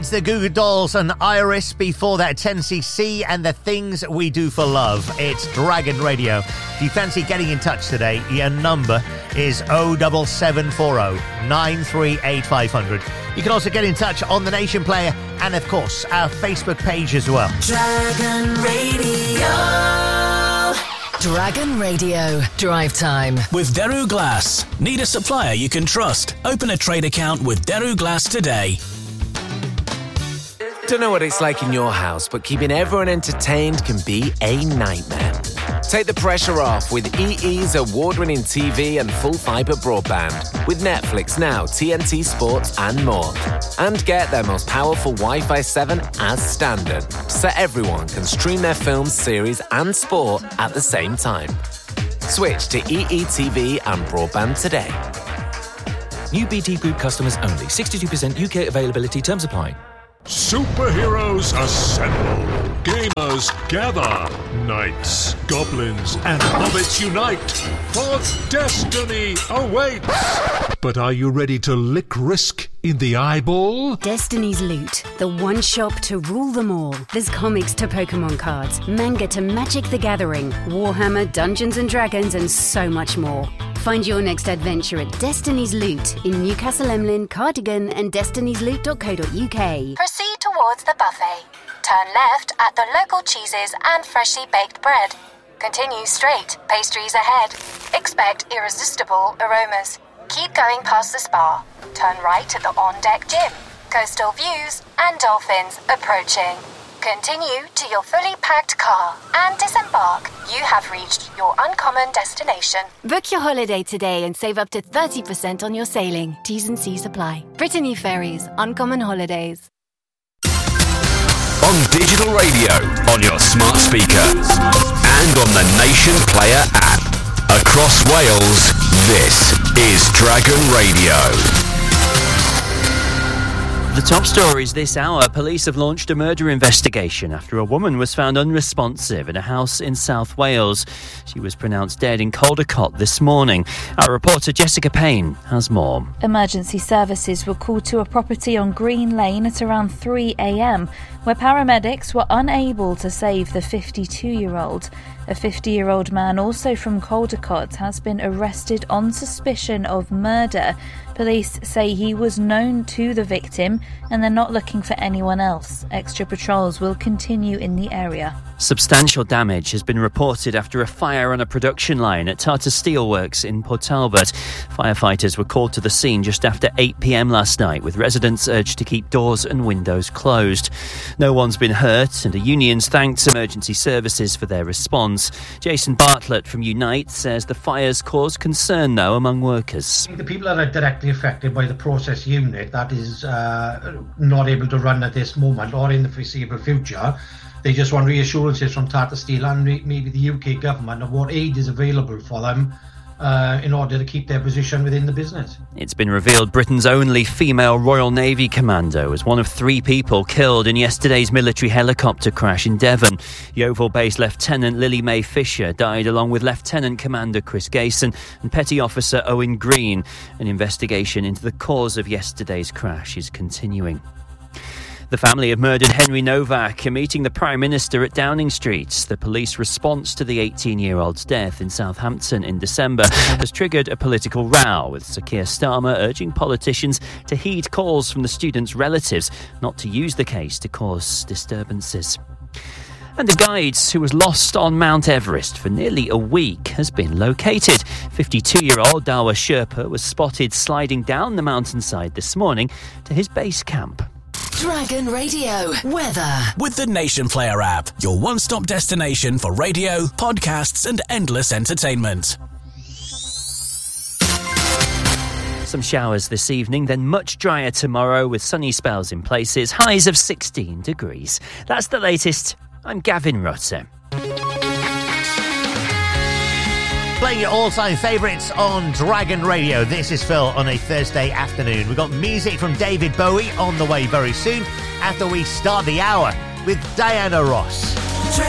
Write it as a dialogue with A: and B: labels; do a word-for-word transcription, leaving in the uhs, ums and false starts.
A: It's the Goo Goo Dolls and Iris. Before that, ten C C and The Things We Do for Love. It's Dragon Radio. If you fancy getting in touch today, your number is oh seven seven four oh nine three eight five hundred. You can also get in touch on the Nation Player and, of course, our Facebook page as well.
B: Dragon Radio. Dragon Radio. Drive time.
C: With Daru Glass. Need a supplier you can trust? Open a trade account with Daru Glass today.
D: Don't know what it's like in your house, but keeping everyone entertained can be a nightmare. Take the pressure off with E E's award-winning T V and full-fibre broadband with Netflix Now, T N T Sports and more. And get their most powerful Wi-Fi seven as standard, so everyone can stream their films, series and sport at the same time. Switch to E E T V and broadband today.
E: New B T Group customers only. sixty-two percent U K availability. Terms apply.
F: Superheroes assemble, gamers gather, knights, goblins, and hobbits unite, for destiny awaits. But are you ready to lick risk in the eyeball?
G: Destiny's Loot, the one shop to rule them all. There's comics to Pokemon cards, manga to Magic the Gathering, Warhammer, Dungeons and Dragons, and so much more. Find your next adventure at Destiny's Loot in Newcastle Emlyn, Cardigan, and destinies loot dot co dot uk.
H: Proceed towards the buffet. Turn left at the local cheeses and freshly baked bread. Continue straight, pastries ahead. Expect irresistible aromas. Keep going past the spa. Turn right at the on-deck gym. Coastal views and dolphins approaching. Continue to your fully packed car and disembark. You have reached your uncommon destination.
G: Book your holiday today and save up to thirty percent on your sailing. T's and C's apply. Brittany Ferries, Uncommon Holidays.
I: On digital radio, on your smart speaker, and on the Nation Player app. Across Wales, this is Dragon Radio.
J: The top stories this hour. Police have launched a murder investigation after a woman was found unresponsive in a house in South Wales. She was pronounced dead in Caldecott this morning. Our reporter Jessica Payne has more.
K: Emergency services were called to a property on Green Lane at around three a.m, where paramedics were unable to save the fifty-two-year-old. A fifty-year-old man, also from Caldecott, has been arrested on suspicion of murder. Police say he was known to the victim and they're not looking for anyone else. Extra patrols will continue in the area.
J: Substantial damage has been reported after a fire on a production line at Tata Steelworks in Port Talbot. Firefighters were called to the scene just after eight p.m. last night, with residents urged to keep doors and windows closed. No one's been hurt, and the unions thanked emergency services for their response. Jason Bartlett from Unite says the fires caused concern, though, among workers.
L: The people that are directly affected by the process unit that is uh, not able to run at this moment or in the foreseeable future, they just want reassurances from Tata Steel and maybe the U K government of what aid is available for them uh, in order to keep their position within the business.
J: It's been revealed Britain's only female Royal Navy commando was one of three people killed in yesterday's military helicopter crash in Devon. Yeovil-based Lieutenant Lily Mae Fisher died along with Lieutenant Commander Chris Gayson and Petty Officer Owen Green. An investigation into the cause of yesterday's crash is continuing. The family of murdered Henry Novak are meeting the Prime Minister at Downing Street. The police response to the eighteen-year-old's death in Southampton in December has triggered a political row, with Sir Keir Starmer urging politicians to heed calls from the students' relatives not to use the case to cause disturbances. And a guide who was lost on Mount Everest for nearly a week has been located. fifty-two-year-old Dawa Sherpa was spotted sliding down the mountainside this morning to his base camp.
B: Dragon Radio weather
C: with the Nation Player app, your one-stop destination for radio, podcasts, and endless entertainment.
J: Some showers this evening, then much drier tomorrow with sunny spells in places, highs of sixteen degrees. That's the latest. I'm Gavin Rutter.
A: Playing your all-time favourites on Dragon Radio. This is Phil on a Thursday afternoon. We've got music from David Bowie on the way very soon after we start the hour with Diana Ross.